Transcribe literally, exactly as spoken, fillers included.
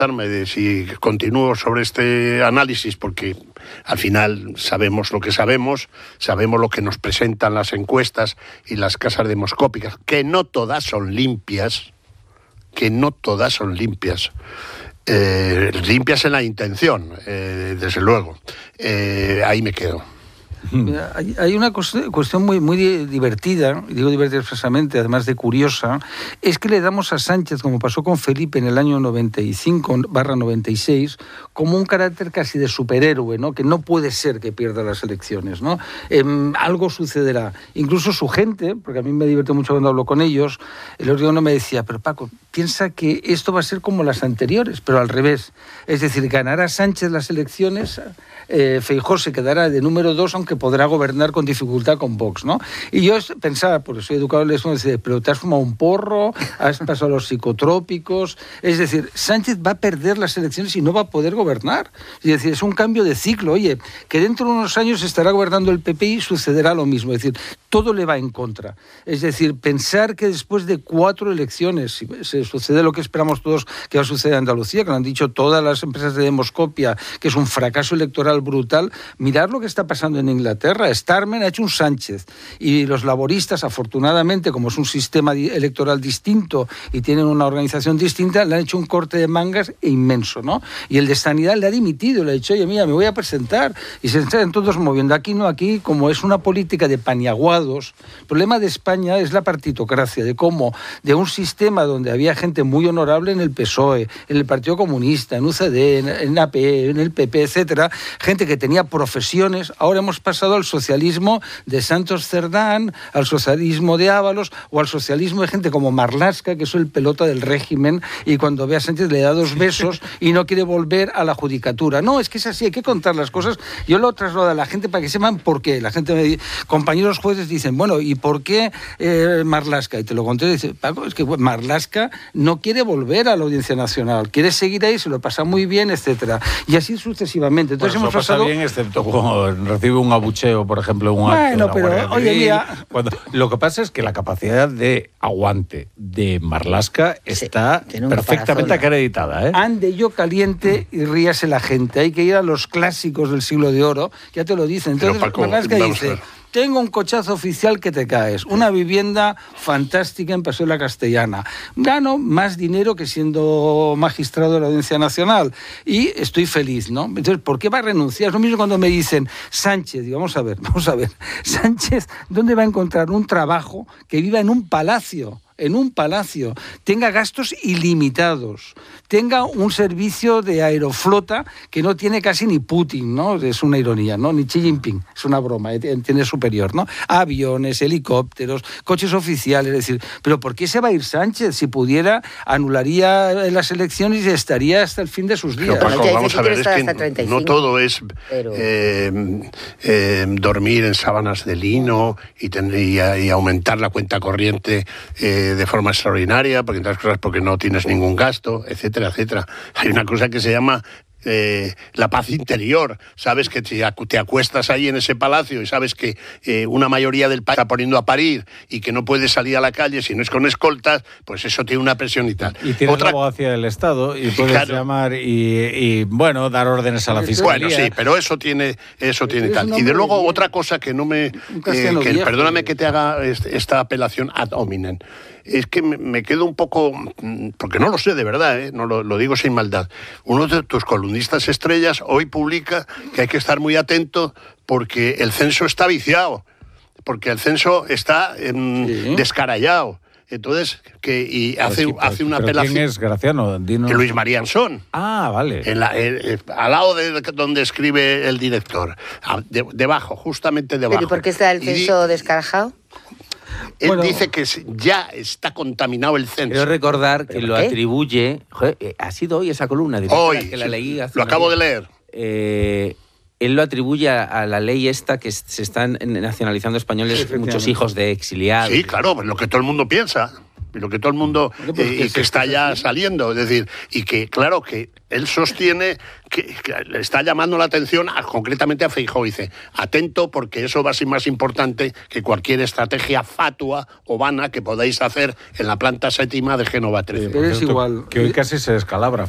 de si continúo sobre este análisis, porque al final sabemos lo que sabemos, sabemos lo que nos presentan las encuestas y las casas demoscópicas, que no todas son limpias, que no todas son limpias. Eh, limpias en la intención, eh, desde luego. Eh, ahí me quedo. Hay, hay una cuestión muy, muy divertida, y digo divertida expresamente, además de curiosa, es que le damos a Sánchez, como pasó con Felipe en el año noventa y cinco barra noventa y seis, como un carácter casi de superhéroe, ¿no? Que no puede ser que pierda las elecciones, ¿no? Eh, algo sucederá. Incluso su gente, porque a mí me divierte mucho cuando hablo con ellos, el otro día uno me decía, pero Paco, piensa que esto va a ser como las anteriores, pero al revés. Es decir, ganará Sánchez las elecciones, eh, Feijóo se quedará de número dos, aunque podrá gobernar con dificultad con Vox, ¿no? Y yo pensaba, porque soy educador, les decía, pero te has fumado un porro, has pasado los psicotrópicos, es decir, Sánchez va a perder las elecciones y no va a poder gobernar. Es decir, es un cambio de ciclo, oye, que dentro de unos años estará gobernando el P P y sucederá lo mismo, es decir, todo le va en contra. Es decir, pensar que después de cuatro elecciones, si se sucede lo que esperamos todos que va a suceder en Andalucía, que lo han dicho todas las empresas de demoscopia, que es un fracaso electoral brutal, mirar lo que está pasando en Inglaterra. Starmer ha hecho un Sánchez y los laboristas, afortunadamente, como es un sistema electoral distinto y tienen una organización distinta, le han hecho un corte de mangas inmenso, ¿no? Y el de Sanidad le ha dimitido, le ha dicho, oye, mira, me voy a presentar. Y se están todos moviendo. Aquí no, aquí, como es una política de paniaguados, el problema de España es la partitocracia, de cómo de un sistema donde había gente muy honorable en el P S O E, en el Partido Comunista, en U C D, en, en A P, en el P P, etcétera, gente que tenía profesiones, ahora hemos pasado al socialismo de Santos Cerdán, al socialismo de Ábalos o al socialismo de gente como Marlaska, que es el pelota del régimen, y cuando ve a Sánchez le da dos besos y no quiere volver a la judicatura. No, es que es así, hay que contar las cosas. Yo lo traslado a la gente para que sepan por qué. La gente, me, compañeros jueces dicen, bueno, ¿y por qué eh, Marlaska? Y te lo conté y dice, Paco, es que Marlaska no quiere volver a la Audiencia Nacional, quiere seguir ahí, se lo pasa muy bien, etcétera. Y así sucesivamente. Entonces bueno, hemos pasado... pasa bien, excepto cuando recibe un abucheo, por ejemplo, un bueno, acto, pero oye, mira... Cuando, lo que pasa es que la capacidad de aguante de Marlaska está sí, perfectamente acreditada, ¿eh? Ande yo caliente y ríase la gente. Hay que ir a los clásicos del siglo de oro, ya te lo dicen. Entonces, pero, Paco, Marlaska dice... Tengo un cochazo oficial que te caes, una vivienda fantástica en Paseo de la Castellana. Gano más dinero que siendo magistrado de la Audiencia Nacional y estoy feliz, ¿no? Entonces, ¿por qué va a renunciar? Es lo mismo cuando me dicen, Sánchez, digo, vamos a ver, vamos a ver, Sánchez, ¿dónde va a encontrar un trabajo que viva en un palacio? En un palacio, tenga gastos ilimitados, tenga un servicio de aeroflota que no tiene casi ni Putin, ¿no? Es una ironía, ¿no? Ni Xi Jinping, es una broma, tiene superior, ¿no? Aviones, helicópteros, coches oficiales, es decir, ¿pero por qué se va a ir Sánchez? Si pudiera, anularía las elecciones y estaría hasta el fin de sus días. Pero, Paco, vamos a ver, es que no todo es pero... eh, eh, dormir en sábanas de lino y, ten, y, y aumentar la cuenta corriente eh, de forma extraordinaria, porque entre otras cosas porque no tienes ningún gasto, etcétera, etcétera. Hay una cosa que se llama eh, la paz interior. Sabes que te, te acuestas ahí en ese palacio y sabes que eh, una mayoría del país está poniendo a parir y que no puedes salir a la calle si no es con escoltas, pues eso tiene una presión y tal. Y tienes Otra... la abogacía del Estado y puedes claro. llamar y, y, bueno, dar órdenes a la Fiscalía. Bueno, sí, pero eso tiene eso tiene tal. Y de luego otra cosa que no me... Eh, que, perdóname que te haga esta apelación ad hominem. Es que me quedo un poco, porque no lo sé de verdad, ¿eh? No lo, lo digo sin maldad. Uno de tus columnistas estrellas hoy publica que hay que estar muy atento porque el censo está viciado, porque el censo está eh, sí. descarallado. Entonces, que y hace, pero, hace una pero apelación. ¿Quién es Graciano? Dinos... Luis María Ansón. Ah, vale. En la, eh, al lado de donde escribe el director. De, debajo, justamente debajo. ¿Pero y por qué está el censo y, descarajado? Él bueno, dice que ya está contaminado el censo. Quiero recordar que lo qué? atribuye... Joder, ha sido hoy esa columna. Hoy, que la leí hace lo acabo de leer. Eh, él lo atribuye a, a la ley esta que se están nacionalizando españoles, muchos hijos de exiliados. Sí, claro, pues lo que todo el mundo piensa. Y lo que todo el mundo eh, y que está ya saliendo, es decir, y que claro que él sostiene que, que le está llamando la atención a, concretamente a Feijóo, dice, atento porque eso va a ser más importante que cualquier estrategia fatua o vana que podáis hacer en la planta séptima de Génova trece. Pero es igual. Que hoy casi se descalabra.